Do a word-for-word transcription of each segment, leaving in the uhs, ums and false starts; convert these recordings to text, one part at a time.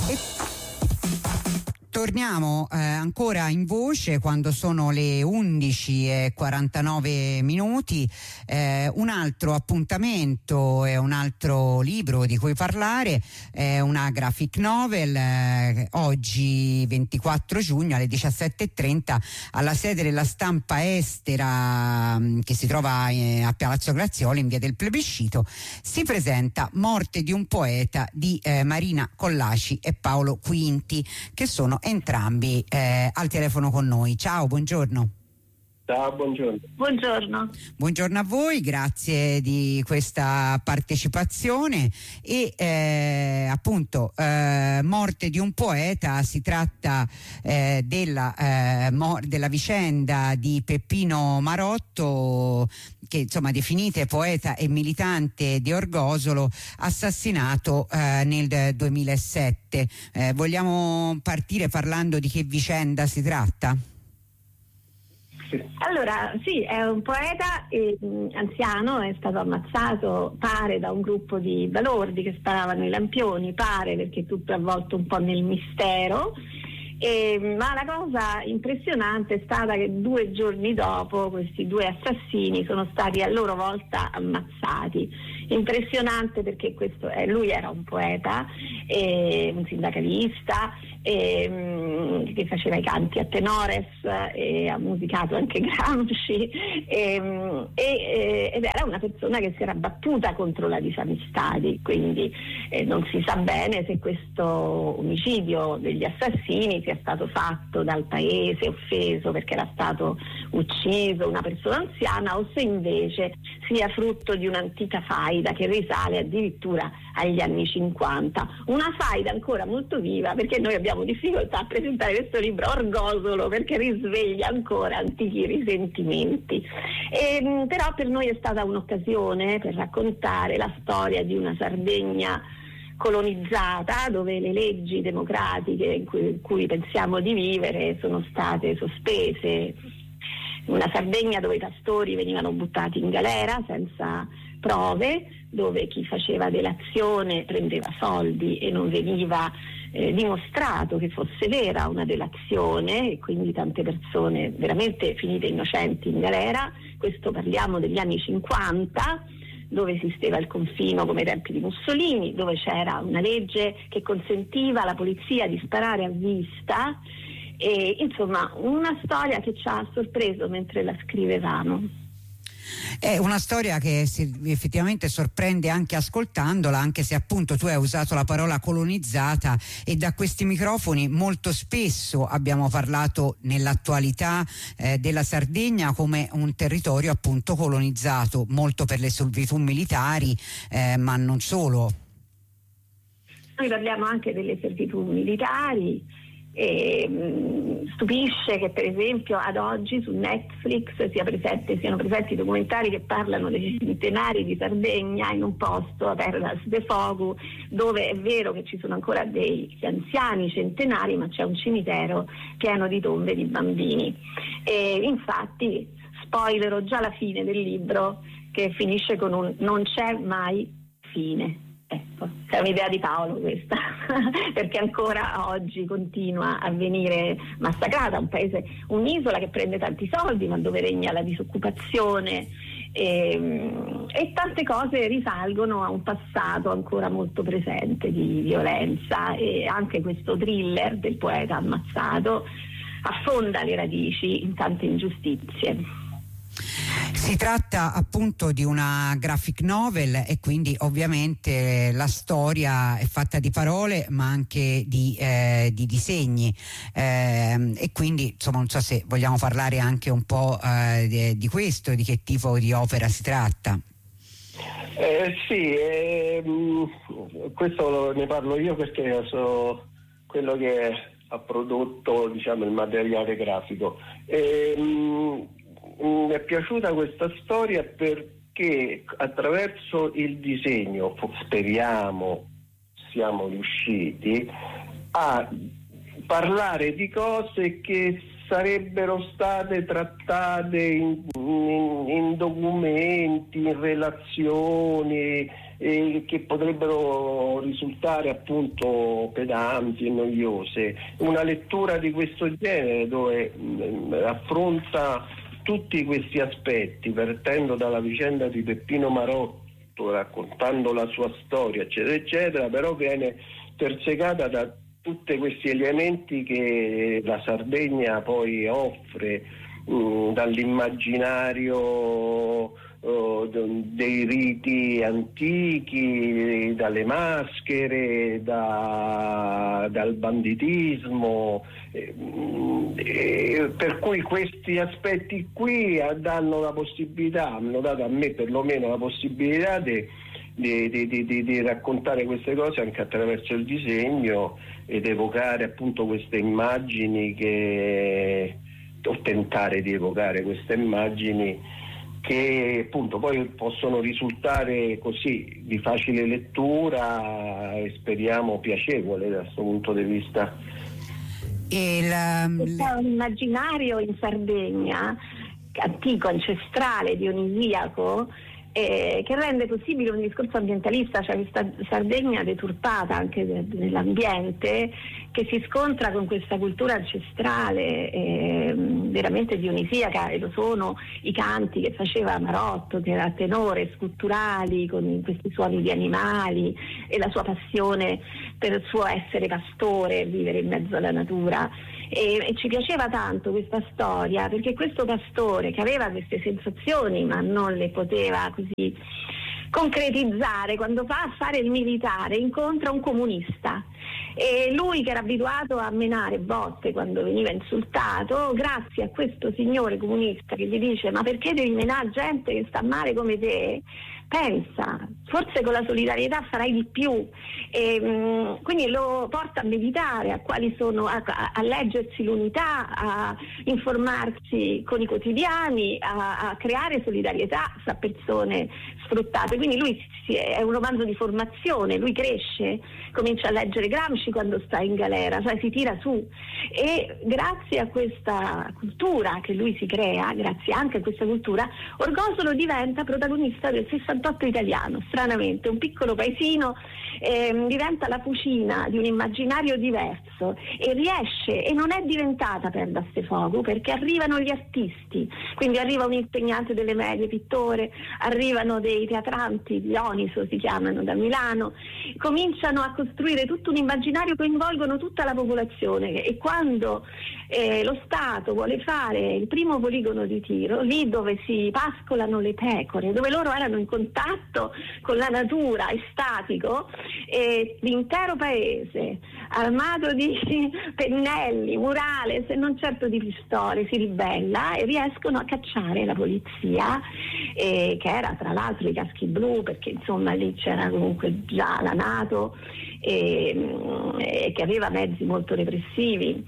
Torniamo eh, ancora in voce quando sono le undici e quarantanove minuti. Eh, un altro appuntamento e un altro libro di cui parlare è una graphic novel. Eh, oggi ventiquattro giugno alle diciassette e trenta alla sede della Stampa Estera, mh, che si trova eh, a Palazzo Grazioli in via del Plebiscito, si presenta Morte di un poeta di eh, Marina Collaci e Paolo Quinti, che sono entrambi eh, al telefono con noi. Ciao, buongiorno. Ciao, buongiorno. Buongiorno. Buongiorno a voi, grazie di questa partecipazione. E eh, appunto eh, Morte di un poeta, si tratta eh, della, eh, mor- della vicenda di Peppino Marotto, che insomma definite poeta e militante di Orgosolo, assassinato eh, nel duemilasette. Eh, vogliamo partire parlando di che vicenda si tratta? Allora, sì, è un poeta eh, anziano, è stato ammazzato, pare, da un gruppo di balordi che sparavano i lampioni, pare, perché tutto è avvolto un po' nel mistero. E, ma la cosa impressionante è stata che due giorni dopo questi due assassini sono stati a loro volta ammazzati. Impressionante perché questo, eh, lui era un poeta, eh, un sindacalista, eh, che faceva i canti a tenores, e ha musicato anche Gramsci, eh, e, ed era una persona che si era battuta contro la disamistadi, quindi eh, non si sa bene se questo omicidio degli assassini sia stato fatto dal paese offeso perché era stato ucciso una persona anziana, o se invece sia frutto di un'antica faida che risale addirittura agli anni cinquanta, una faida ancora molto viva, perché noi abbiamo difficoltà a presentare questo libro Orgosolo perché risveglia ancora antichi risentimenti. E, però per noi è stata un'occasione per raccontare la storia di una Sardegna colonizzata, dove le leggi democratiche in cui, in cui pensiamo di vivere sono state sospese, una Sardegna dove i pastori venivano buttati in galera senza prove, dove chi faceva delazione prendeva soldi e non veniva eh, dimostrato che fosse vera una delazione, e quindi tante persone veramente finite innocenti in galera. Questo parliamo degli anni cinquanta, dove esisteva il confino come ai tempi di Mussolini, dove c'era una legge che consentiva alla polizia di sparare a vista, e insomma una storia che ci ha sorpreso mentre la scrivevamo. È una storia che si, effettivamente sorprende anche ascoltandola, anche se appunto tu hai usato la parola colonizzata, e da questi microfoni molto spesso abbiamo parlato nell'attualità eh, della Sardegna come un territorio appunto colonizzato, molto per le servitù militari, eh, ma non solo. Noi parliamo anche delle servitù militari. E, mh, stupisce che per esempio ad oggi su Netflix sia presente, siano presenti documentari che parlano dei centenari di Sardegna in un posto a Perlas de Fogu, dove è vero che ci sono ancora degli anziani centenari, ma c'è un cimitero pieno di tombe di bambini. E infatti spoilerò già la fine del libro, che finisce con un non c'è mai fine. Ecco, è un'idea di Paolo questa, perché ancora oggi continua a venire massacrata, un paese, un'isola che prende tanti soldi ma dove regna la disoccupazione, e, e tante cose risalgono a un passato ancora molto presente di violenza, e anche questo thriller del poeta ammazzato affonda le radici in tante ingiustizie. Si tratta appunto di una graphic novel e quindi ovviamente la storia è fatta di parole ma anche di, eh, di disegni, eh, e quindi insomma non so se vogliamo parlare anche un po' eh, di, di questo, di che tipo di opera si tratta. Eh, sì, eh, questo ne parlo io perché so quello che ha prodotto, diciamo, il materiale grafico. Eh, mi è piaciuta questa storia perché attraverso il disegno, speriamo siamo riusciti a parlare di cose che sarebbero state trattate in, in, in documenti, in relazioni, e che potrebbero risultare appunto pedanti e noiose. Una lettura di questo genere dove mh, affronta tutti questi aspetti, partendo dalla vicenda di Peppino Marotto, raccontando la sua storia, eccetera, eccetera, però viene persecata da tutti questi elementi che la Sardegna poi offre, mh, dall'immaginario uh, dei riti antichi, dalle maschere, da, dal banditismo, eh, eh, per cui questi aspetti qui danno la possibilità, hanno dato a me perlomeno la possibilità di Di, di, di, di raccontare queste cose anche attraverso il disegno ed evocare appunto queste immagini che, o tentare di evocare queste immagini che appunto poi possono risultare così di facile lettura e speriamo piacevole da questo punto di vista. Il, C'è un immaginario in Sardegna antico, ancestrale, dionisiaco, Eh, che rende possibile un discorso ambientalista, cioè questa Sardegna deturpata anche de- dell'ambiente, che si scontra con questa cultura ancestrale eh, veramente dionisiaca, e lo sono i canti che faceva Marotto, che era tenore, sculturali, con questi suoni di animali, e la sua passione per il suo essere pastore, vivere in mezzo alla natura. E, e ci piaceva tanto questa storia, perché questo pastore, che aveva queste sensazioni ma non le poteva così concretizzare, quando va a fare il militare incontra un comunista, e lui, che era abituato a menare botte quando veniva insultato, grazie a questo signore comunista che gli dice: ma perché devi menare gente che sta male come te? Pensa, forse con la solidarietà farai di più. E, mh, quindi lo porta a meditare, a quali sono, a, a leggersi l'Unità, a informarsi con i quotidiani, a, a creare solidarietà fra persone sfruttate. Quindi lui si, è un romanzo di formazione, lui cresce, comincia a leggere Gramsci quando sta in galera, cioè si tira su, e grazie a questa cultura che lui si crea, grazie anche a questa cultura, Orgosolo diventa protagonista del sessantotto italiano, stranamente, un piccolo paesino eh, diventa la fucina di un immaginario diverso e riesce, e non è diventata per Dastefogu, perché arrivano gli artisti, quindi arriva un insegnante delle medie, pittore, arrivano dei teatranti, Dioniso si chiamano, da Milano, cominciano a costruire tutto un immaginario, coinvolgono tutta la popolazione, e quando eh, lo Stato vuole fare il primo poligono di tiro, lì dove si pascolano le pecore, dove loro erano in contatto con la natura, estatico, e l'intero paese armato di pennelli, murales e non certo di pistole si ribella, e riescono a cacciare la polizia, eh, che era tra l'altro i caschi blu, perché insomma lì c'era comunque già la NATO, e, e che aveva mezzi molto repressivi,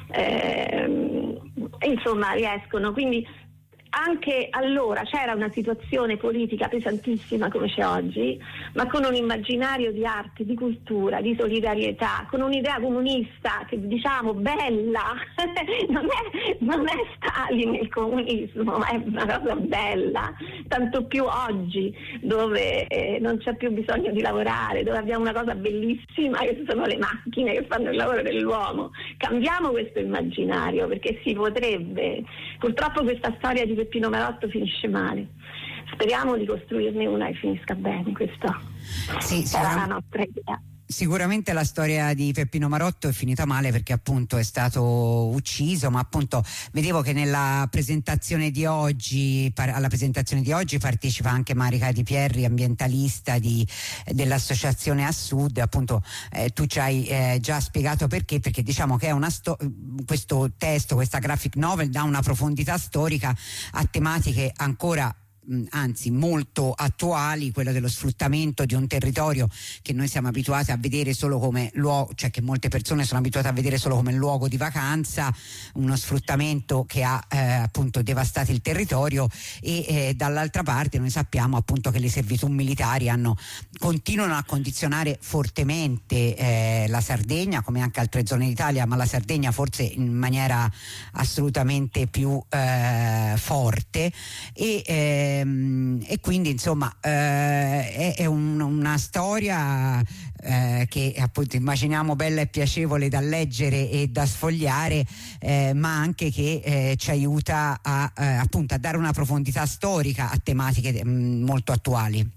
eh, insomma riescono. Quindi anche allora c'era una situazione politica pesantissima come c'è oggi, ma con un immaginario di arte, di cultura, di solidarietà, con un'idea comunista che, diciamo, bella, non è, non è Stalin il comunismo, è una cosa bella, tanto più oggi, dove eh, non c'è più bisogno di lavorare, dove abbiamo una cosa bellissima che sono le macchine che fanno il lavoro dell'uomo. Cambiamo questo immaginario, perché si potrebbe. Purtroppo questa storia di Peppino Marotto finisce male, speriamo di costruirne una e finisca bene. Questo sì, sarà la nostra idea. Sicuramente la storia di Peppino Marotto è finita male, perché appunto è stato ucciso, ma appunto vedevo che nella presentazione di oggi, alla presentazione di oggi partecipa anche Marica Di Pierri, ambientalista di, dell'associazione A Sud. Appunto eh, tu ci hai eh, già spiegato perché, perché diciamo che è una sto- questo testo, questa graphic novel dà una profondità storica a tematiche ancora anzi molto attuali, quello dello sfruttamento di un territorio che noi siamo abituati a vedere solo come luogo, cioè che molte persone sono abituate a vedere solo come luogo di vacanza, uno sfruttamento che ha eh, appunto devastato il territorio, e eh, dall'altra parte noi sappiamo appunto che le servitù militari hanno, continuano a condizionare fortemente eh, la Sardegna, come anche altre zone d'Italia, ma la Sardegna forse in maniera assolutamente più eh, forte, e eh, ehm, e quindi insomma eh, è, è un, una storia eh, che appunto immaginiamo bella e piacevole da leggere e da sfogliare, eh, ma anche che eh, ci aiuta a, eh, appunto a dare una profondità storica a tematiche mh, molto attuali.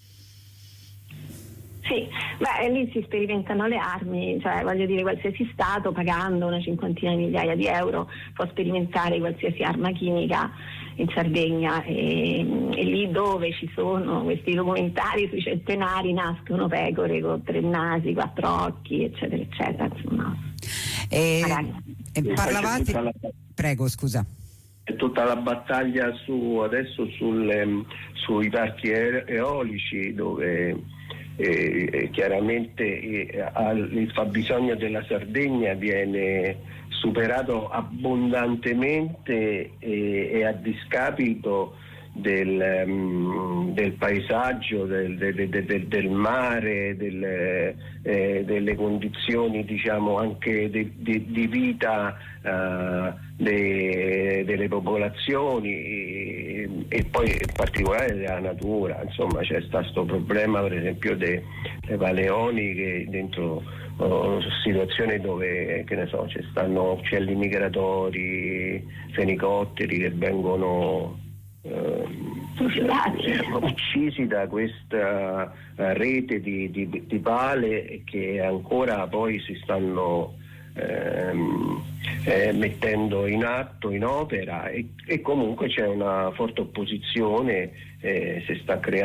Sì, beh, lì si sperimentano le armi, cioè voglio dire, qualsiasi Stato pagando una cinquantina di migliaia di euro può sperimentare qualsiasi arma chimica in Sardegna, e, e lì dove ci sono questi documentari sui centenari nascono pecore con tre nasi, quattro occhi, eccetera eccetera, insomma. E, e parlavate... La... Prego, scusa. È tutta la battaglia su adesso sulle, sui parchi eolici, dove E, e chiaramente e, al, il fabbisogno della Sardegna viene superato abbondantemente e, e a discapito del, um, del paesaggio, del, del, del, del mare, del, eh, delle condizioni, diciamo, anche di, di, di vita uh, de, delle popolazioni e, e poi in particolare della natura. Insomma, c'è stato questo problema per esempio dei Paleoni, che dentro oh, situazioni dove, che ne so, ci stanno uccelli migratori, fenicotteri che vengono Eh, uccisi da questa uh, rete di, di, di pale che ancora poi si stanno ehm, eh, mettendo in atto, in opera, e, e comunque c'è una forte opposizione, eh, si sta creando